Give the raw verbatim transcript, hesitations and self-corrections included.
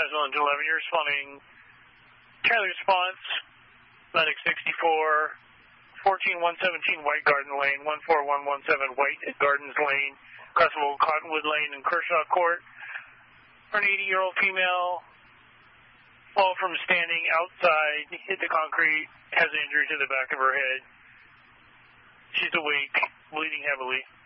Sizewell and eleven, you're responding. Charlie response, Atlantic sixty-four, fourteen one seventeen White Garden Lane, one four one one seven White Gardens Lane, Crestville Cottonwood Lane, and Kershaw Court. For an eighty-year-old female, fall from standing outside, hit the concrete, has an injury to the back of her head. She's awake, bleeding heavily.